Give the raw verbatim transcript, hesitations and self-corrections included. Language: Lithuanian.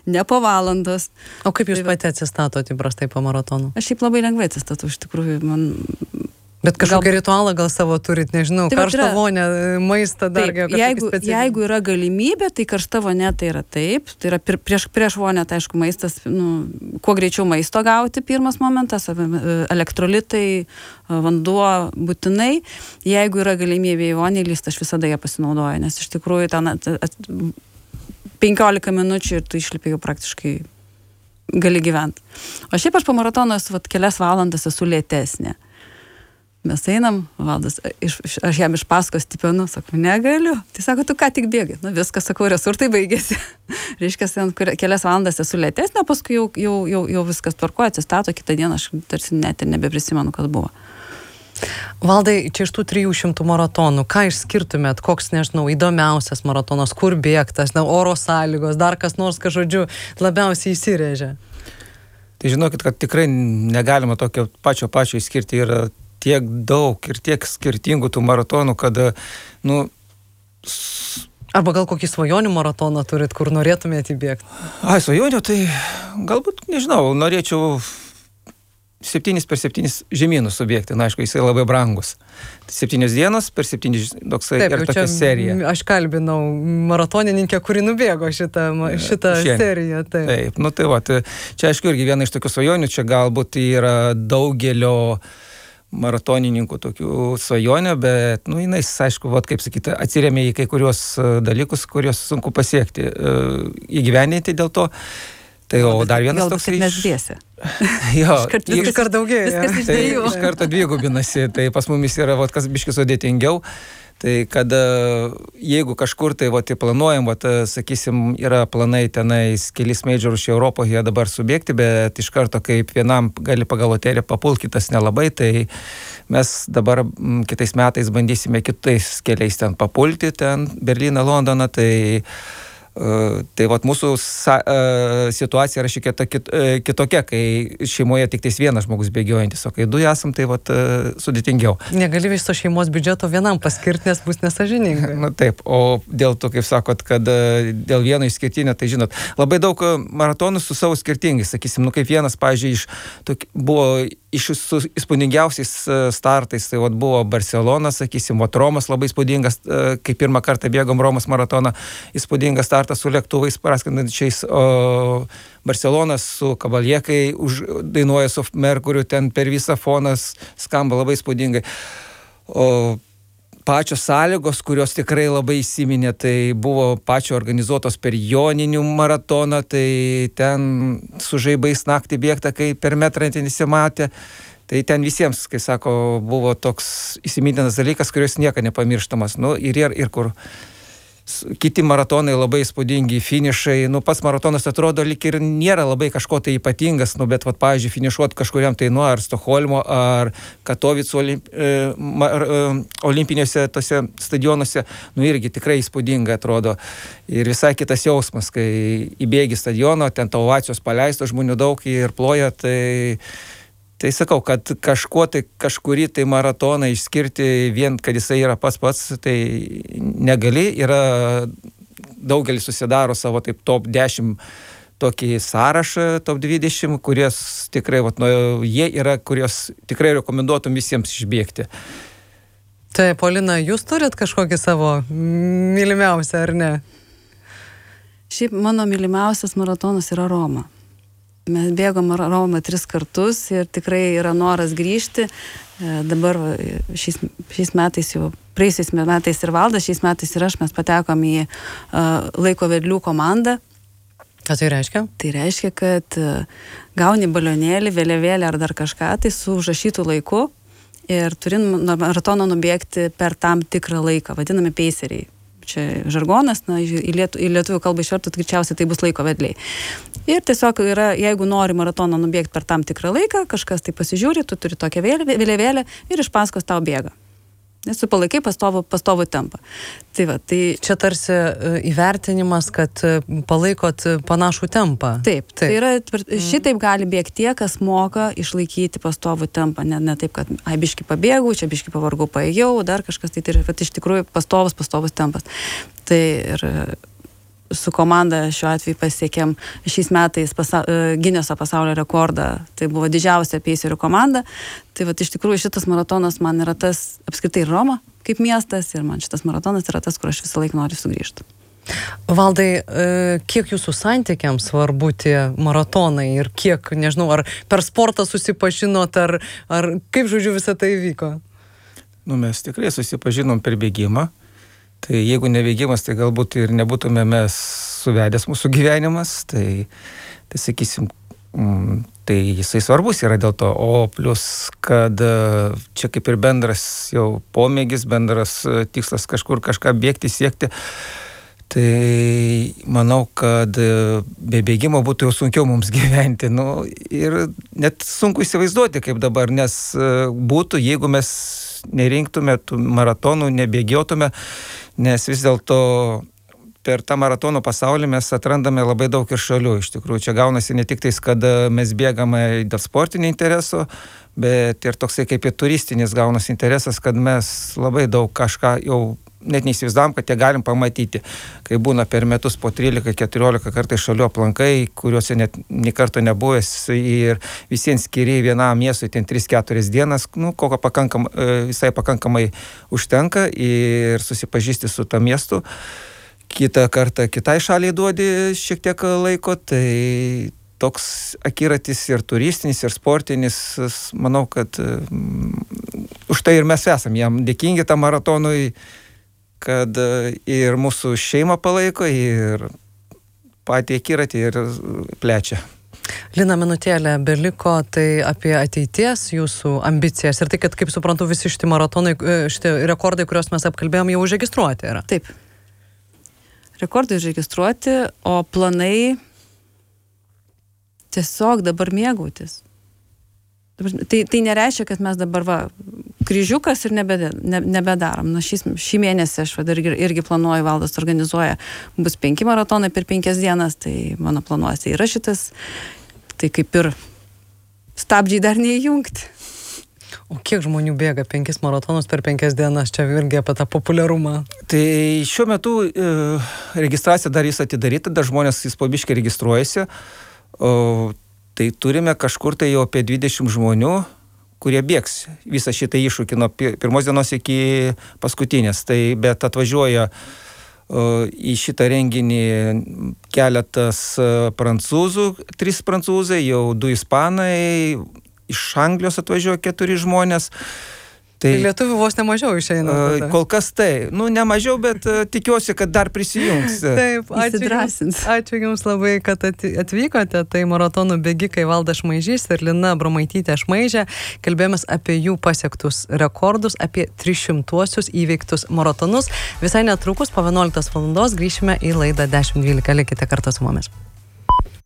ne po valandos. O kaip jūs pati atsistatot įprastai po maratonų? Aš šiaip labai lengvai atsistatau, iš tikrųjų, man... Bet kažkokį gal... ritualą gal savo turit, nežinau, tai karštą yra... vonę, maistą dar taip, jeigu, jeigu yra galimybė, tai karšta vonė tai yra taip, tai yra prieš, prieš vonę, tai aišku, maistas, nu, kuo greičiau maisto gauti, pirmas momentas, elektrolitai, vanduo būtinai, jeigu yra galimybė į vonę įlysti, aš visada ją pasinaudoju, nes iš tikrųjų ten penkiolika minučių ir tu išlipi jau praktiškai gali gyventi. O šiaip aš po maratono esu vat, kelias valandas esu lėtesnė. Mes einam, Valdas, iš, aš jam iš paskos tipenu, sakau, negaliu. Tai sako, tu ką tik bėgai. Nu, viskas, sakau, resurtai baigėsi. Reiškia, kelias valandas esu lėtesnė, paskui jau, jau, jau, jau viskas tvarkoja, atsistato, kitą dieną aš tarsi net ir nebeprisimenu, kas buvo. Valdai, čia iš tų trijų šimtų maratonų, ką išskirtumėt, koks, nežinau, įdomiausias maratonas, kur bėgtas, ne, oro sąlygos, dar kas nors, kad žodžiu, labiausiai įsirėžia? Tai žinokit, kad tikrai negalima tokio pačio pačio išskirti, yra tiek daug ir tiek skirtingų tų maratonų, kad, nu... Arba gal kokį svajonių maratoną turit, kur norėtumėte įbėgti? Ai, svajonių, tai galbūt, nežinau, norėčiau septynis per septynis žemynus subėgti, na, aišku, jisai labai brangus. Tai septynios dienos per septynis, toksai ir tokia serija. Aš kalbinau maratonininkę, kuri nubėgo šitą, šitą seriją. Taip. taip, nu tai va, tai čia aišku irgi viena iš tokių svajonių, čia galbūt yra daugelio maratonininkų tokių svajonių, bet, nu, jinai, aišku, vat, kaip sakyti, atsiremia į kai kurios dalykus, kurios sunku pasiekti, įgyvendinti dėl to. Tai o dar vienas Galbūt toks... Galbūt mes dviesi. Jo. Iškart viskas kart daugėja. Viskas iš dviejų. Tai iš karto dvigubinasi, tai pas mumis yra, vat, kas biškis sudėtingiau. Tai kada, jeigu kažkur tai, vat, planuojam, vat, sakysim, yra planai tenais kelis majorus čia Europoje dabar subėgti, bet iš karto, kaip vienam gali pagal loteriją papult, kitas nelabai, tai mes dabar m, kitais metais bandysime kitais keliais ten papulti, ten Berliną, Londoną, tai Uh, tai vat mūsų sa, uh, situacija yra šiek tiek kit, uh, kitokia, kai šeimoje tik tais vienas žmogus bėgiojantis, o kai du esam, tai vat uh, sudėtingiau. Negali viso šeimos biudžeto vienam paskirti, nes bus nesažiningai. Na taip, o dėl to, kaip sakot, kad uh, dėl vieno išskirtinio, tai žinot, labai daug maratonų su savo skirtingais, sakysim, nu kaip vienas, pavyzdžiui, iš, tok, buvo iš su įspūdingiausiais startais, tai vat buvo Barcelona, sakysim, vat Romas labai įspūdingas, uh, kai pirmą kartą bėgom Romos maratoną, įspūdingas startas su lėktuvais praskandančiais, o Barcelonas su Kabaliekai už, dainuoja su Merkuriu, ten per visą fonas skamba labai spūdingai. O pačios sąlygos, kurios tikrai labai įsiminė, tai buvo pačio organizuotos per Joninių maratoną, tai ten su žaibais naktį bėgta, kai per metrą nesimatė. Tai ten visiems, kai sako, buvo toks įsimintinas dalykas, kurios nieka nepamirštamas. Nu, ir, ir, ir kur kiti maratonai labai įspūdingi, finišai, nu pats maratonas atrodo lyg ir nėra labai kažko tai ypatingas, nu bet, vat, pavyzdžiui, finišuot kažkuriam tai, nu, ar Stokholmo, ar Katovicų olimp, e, mar, e, olimpinėse tose stadionuose, nu irgi tikrai įspūdinga atrodo. Ir visai kitas jausmas, kai įbėgi stadiono, ten tavo ovacijos paleisto, žmonių daug ir ploja, tai... Tai sakau, kad kažkuo tai, kažkurį tai maratoną išskirti vien, kad jisai yra pats pats, tai negali. Yra daugelis susidaro savo taip top dešimt tokį sąrašą, top dvidešimt, kurios tikrai, vat, nu, jie yra, kurios tikrai rekomenduotum visiems išbėgti. Tai, Polina, jūs turit kažkokį savo mylimiausią, ar ne? Šiaip mano mylimiausias maratonas yra Roma. Mes bėgom Romą tris kartus ir tikrai yra noras grįžti. Dabar šiais, šiais metais jau, praeisiais metais ir Valdas, šiais metais ir aš, mes patekom į uh, laiko vedlių komandą. Ką tai reiškia? Tai reiškia, kad uh, gauni balionėlį, vėliavėlį ar dar kažką, tai su užrašytų laiku ir turim maratoną nubėgti per tam tikrą laiką, vadinami peiseriai. Čia žargonas, na, į, lietu, į lietuvių kalbą išvertus greičiausiai tai bus laiko vedliai. Ir tiesiog yra, jeigu nori maratoną nubėgti per tam tikrą laiką, kažkas tai pasižiūri, tu turi tokią vėliavėlę ir iš paskos tau bėga. Nes tu palaikai pastovų, pastovų tempą. Tai va, tai... Čia tarsi įvertinimas, kad palaikot panašų tempą. Taip, taip. Tai yra, šitaip gali bėgti tie, kas moka išlaikyti pastovų tempą. Ne, ne taip, kad ai, biški pabėgau, čia biški pavargau, paėjau, dar kažkas, tai tai yra, kad iš tikrųjų pastovus, pastovus tempas. Tai ir su komanda šiuo atveju pasiekėm šiais metais pasa, Gineso pasaulio rekordą. Tai buvo didžiausia peiserių komanda. Tai vat, iš tikrųjų šitas maratonas man yra tas, apskritai Roma kaip miestas, ir man šitas maratonas yra tas, kur aš visą laiką noriu sugrįžti. Valdai, kiek jūsų santykiams svarbu tie maratonai ir kiek, nežinau, ar per sportą susipažinot, ar, ar kaip, žodžiu, visą tai vyko? Nu, mes tikrai susipažinom per bėgimą. Tai jeigu ne bėgimas, tai galbūt ir nebūtume mes suvedęs mūsų gyvenimas. Tai, tai sakysim, tai jisai svarbus yra dėl to. O plus, kad čia kaip ir bendras jau pomėgis, bendras tikslas kažkur kažką bėgti, siekti. Tai manau, kad be bėgimo būtų jau sunkiau mums gyventi. Nu, ir net sunku įsivaizduoti, kaip dabar, nes būtų, jeigu mes nerinktume tų maratonų, nebėgiotume, nes vis dėlto per tą maratonų pasaulį mes atrandame labai daug ir šalių. Iš tikrųjų, čia gaunasi ne tik tais, kad mes bėgame dėl sportinio intereso, bet ir toksai kaip ir turistinis gaunasi interesas, kad mes labai daug kažką jau net neįsivaizdavom, kad jie galim pamatyti. Kai būna per metus po trylika keturiolika kartai šalių aplankai, kuriuose net nė karto nebuvęs ir visiems skiriai vienam miestui ten tris keturias dienas, nu, kokio pakankam, visai pakankamai užtenka ir susipažįsti su tą miestu. Kitą kartą kitai šaliai duodi šiek tiek laiko, tai toks akiratis ir turistinis, ir sportinis, manau, kad um, už tai ir mes esam jam dėkingi tam maratonui, kad ir mūsų šeimą palaiko, ir patį akiratį ir plečia. Lina, minutėlė beliko, tai apie ateities jūsų ambicijas ir tai, kad, kaip suprantu, visi šitie maratonai, šitie rekordai, kuriuos mes apkalbėjom, jau užregistruoti yra. Taip. Rekordai užregistruoti, o planai tiesiog dabar mėgautis. Tai, tai nereiškia, kad mes dabar va, kryžiukas ir nebe, ne, nebedarom. Nu, šis, šį mėnesį aš va, irgi, irgi planuoju, Valdas organizuoja, bus penki maratonai per penkias dienas, tai mano planuose yra šitas, tai kaip ir stabdžiai dar neįjungti. O kiek žmonių bėga penkis maratonus per penkias dienas, čia irgi apie tą populiarumą? Tai šiuo metu e, registracija dar jis atidaryta, dar žmonės jis po biškį registruojasi. O, tai turime kažkur tai jau apie dvidešimt žmonių, kurie bėgs visą šitą iššūkį nuo pirmos dienos iki paskutinės. Tai bet atvažiuoja o, į šitą renginį keletas prancūzų, trys prancūzai, jau du ispanai, iš Anglijos atvažiuoja keturi žmonės. Tai lietuvių vos nemažiau išeina. Uh, kol kas tai. Nu, nemažiau, bet uh, tikiuosi, kad dar prisijungs. Taip, ačiū jums, ačiū jums labai, kad atvykote. Tai maratonų bėgikai Valdas Šmaižys ir Lina Bromaitytė Šmaižė. Kalbėjomės apie jų pasiektus rekordus, apie tris šimtuosius įveiktus maratonus. Visai netrukus po vienuoliktos valandos grįšime į laidą dešimt dvylika. Likite kartu su mumis.